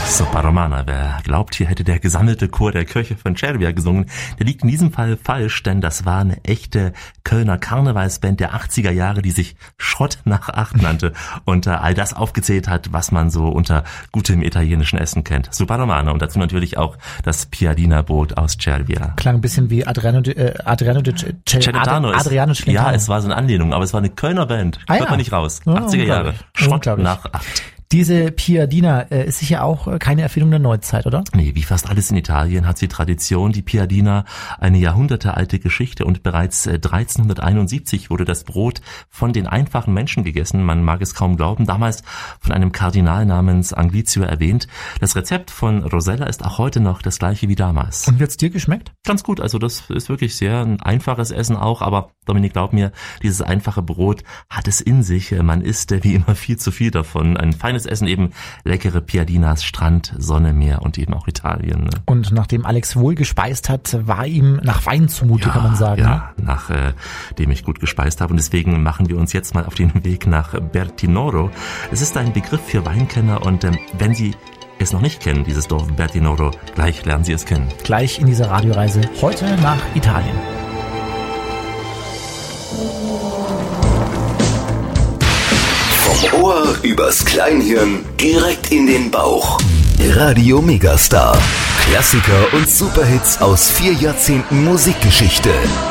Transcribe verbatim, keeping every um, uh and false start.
Sopa Romana, wer glaubt, hier hätte der gesammelte Chor der Kirche von Cervia gesungen, der liegt in diesem Fall falsch, denn das war eine echte Kölner Karnevalsband der achtziger Jahre, die sich Schrott nach acht nannte und äh, all das aufgezählt hat, was man so unter gutem italienischen Essen kennt. Sopa Romana und dazu natürlich auch das Piadina-Brot aus Cervia. Klang ein bisschen wie Adriano de, äh, Adriano de Ce- Celentano. Ad, Adriano Celentano. Ja, es war so eine Anlehnung, aber es war eine Kölner Band. Ah, Hört ja. man nicht raus. Ja, achtziger Jahre. Schrott nach acht. Diese Piadina äh, ist sicher auch keine Erfindung der Neuzeit, oder? Nee, wie fast alles in Italien hat sie Tradition. Die Piadina, eine jahrhundertealte Geschichte und bereits dreizehnhunderteinundsiebzig wurde das Brot von den einfachen Menschen gegessen. Man mag es kaum glauben. Damals von einem Kardinal namens Anglizio erwähnt. Das Rezept von Rosella ist auch heute noch das gleiche wie damals. Und wird's dir geschmeckt? Ganz gut. Also das ist wirklich sehr ein einfaches Essen auch. Aber Dominik, glaub mir, dieses einfache Brot hat es in sich. Man isst wie immer viel zu viel davon. Ein feines Essen, eben leckere Piadinas, Strand, Sonne, Meer und eben auch Italien. Ne? Und nachdem Alex wohl gespeist hat, war ihm nach Wein zumute, ja, kann man sagen. Ja, ne? nachdem äh, ich gut gespeist habe. Und deswegen machen wir uns jetzt mal auf den Weg nach Bertinoro. Es ist ein Begriff für Weinkenner und ähm, wenn Sie es noch nicht kennen, dieses Dorf Bertinoro, gleich lernen Sie es kennen. Gleich in dieser Radioreise heute nach Italien. Vom Ohr übers Kleinhirn direkt in den Bauch. Radio Megastar. Klassiker und Superhits aus vier Jahrzehnten Musikgeschichte.